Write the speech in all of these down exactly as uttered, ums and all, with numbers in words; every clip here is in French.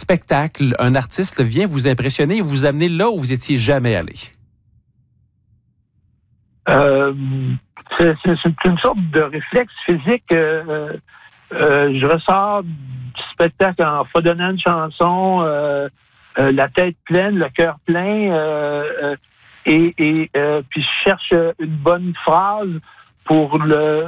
spectacle, un artiste vient vous impressionner et vous amener là où vous étiez jamais allé? Euh, c'est, c'est, c'est une sorte de réflexe physique. Euh, euh, je ressors du spectacle en fredonnant une chanson, euh, euh, la tête pleine, le cœur plein, euh, euh, et, et euh, puis je cherche une bonne phrase pour le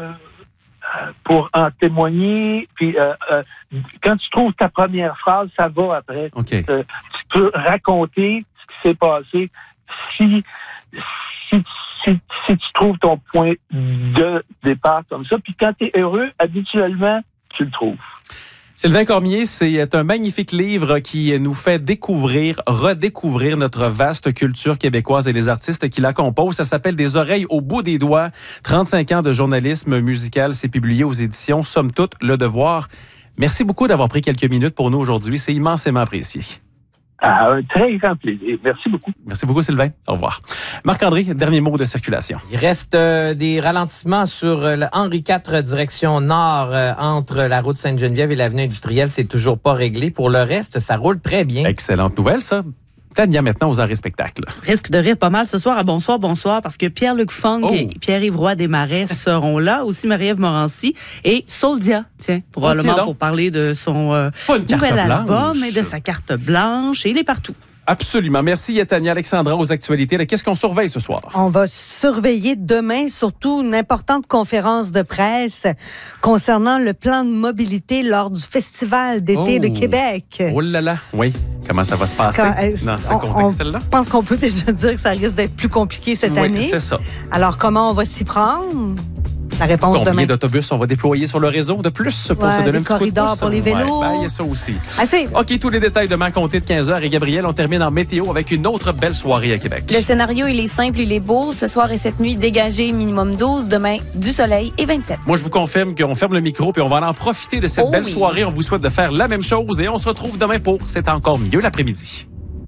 pour en témoigner. Puis euh, euh, quand tu trouves ta première phrase, ça va après. Okay. Euh, tu peux raconter ce qui s'est passé si si, si si tu trouves ton point de départ comme ça. Puis quand tu es heureux, habituellement, tu le trouves. Sylvain Cormier, c'est un magnifique livre qui nous fait découvrir, redécouvrir notre vaste culture québécoise et les artistes qui la composent. Ça s'appelle « Des oreilles au bout des doigts ». trente-cinq ans de journalisme musical, c'est publié aux éditions Somme toute, Le Devoir. Merci beaucoup d'avoir pris quelques minutes pour nous aujourd'hui. C'est immensément apprécié. Ah, un très grand plaisir. Merci beaucoup. Merci beaucoup, Sylvain. Au revoir. Marc-André, dernier mot de circulation. Il reste euh, des ralentissements sur euh, le Henri quatre, direction nord, euh, entre la route Sainte-Geneviève et l'avenue industrielle. C'est toujours pas réglé. Pour le reste, ça roule très bien. Excellente nouvelle, ça. Tania, maintenant, aux arrêts spectacles. Risque de rire pas mal ce soir à Bonsoir, Bonsoir, parce que Pierre-Luc Funk oh. et Pierre-Yves Roy Desmarais seront là, aussi Marie-Ève Morancy et Soldia, tiens, probablement oh, pour parler de son euh, nouvel album et de sa carte blanche, et il est partout. Absolument. Merci, Tania. Alexandra, aux actualités. Là, qu'est-ce qu'on surveille ce soir? On va surveiller demain, surtout une importante conférence de presse concernant le plan de mobilité lors du Festival d'été oh. de Québec. Oh là là, oui. Comment ça va se passer Quand, euh, dans ce on, contexte-là? Je pense qu'on peut déjà dire que ça risque d'être plus compliqué cette oui, année. c'est ça. Alors, comment on va s'y prendre? La réponse Combien demain. d'autobus on va déployer sur le réseau de plus pour ouais, se donner un petit coup de pouce? Des corridors pour les vélos. Ouais, ben, il y a ça aussi. À suivre. OK, tous les détails demain comptés de quinze heures. Et Gabriel, on termine en météo avec une autre belle soirée à Québec. Le scénario, il est simple, il est beau. Ce soir et cette nuit, dégagé, minimum douze. Demain, du soleil et vingt-sept. Moi, je vous confirme qu'on ferme le micro puis on va en profiter de cette oh belle oui. soirée. On vous souhaite de faire la même chose et on se retrouve demain pour C'est encore mieux l'après-midi.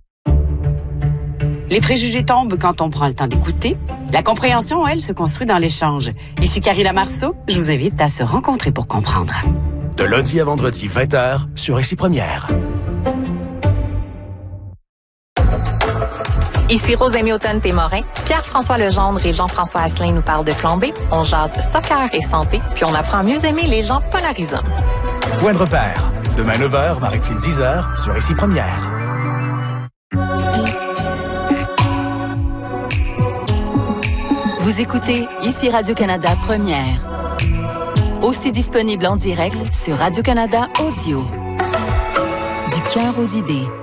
Les préjugés tombent quand on prend le temps d'écouter. La compréhension, elle, se construit dans l'échange. Ici Karina Marceau, je vous invite à se rencontrer pour comprendre. De lundi à vendredi, vingt heures, sur Ici Première. Ici Rosemée Automne-Témorin. Pierre-François Legendre et Jean-François Asselin nous parlent de flambée. On jase soccer et santé, puis on apprend à mieux aimer les gens polarisants. Point de repère. Demain neuf heures, Maritime dix heures, sur Ici Première. Vous écoutez Ici Radio-Canada Première. Aussi disponible en direct sur Radio-Canada Audio. Du cœur aux idées.